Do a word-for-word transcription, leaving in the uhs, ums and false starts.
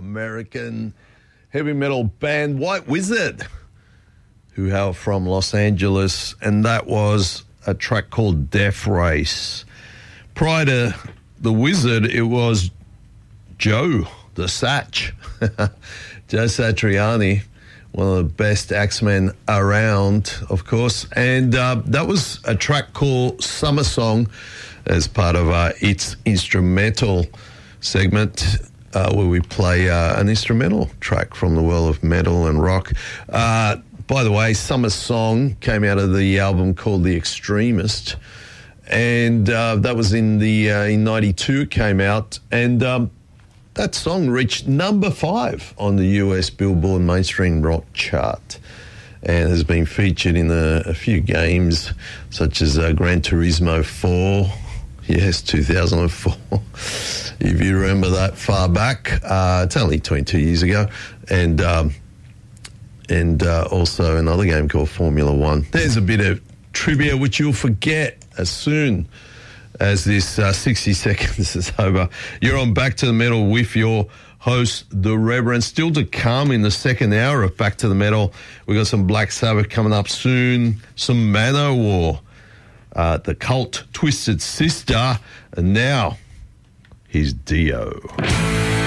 American heavy metal band White Wizard, who hail from Los Angeles, and that was a track called Death Race. Prior to the Wizard, it was Joe, the Satch, Joe Satriani, one of the best axemen around, of course, and uh, that was a track called Summer Song as part of uh, its instrumental segment, uh, where we play uh, an instrumental track from the world of metal and rock. Uh, by the way, Summer Song came out of the album called The Extremist, and uh, that was in the uh, in ninety-two it came out, and um, that song reached number five on the U S Billboard Mainstream Rock chart and has been featured in a, a few games such as uh, Gran Turismo four. Yes, two thousand four. If you remember that far back, uh, it's only twenty-two years ago, and um, and uh, also another game called Formula One. There's a bit of trivia which you'll forget as soon as this uh, sixty seconds is over. You're on Back to the Metal with your host, The Reverend. Still to come in the second hour of Back to the Metal, we've got some Black Sabbath coming up soon, some Manowar, uh, the Cult, Twisted Sister, and now here's Dio.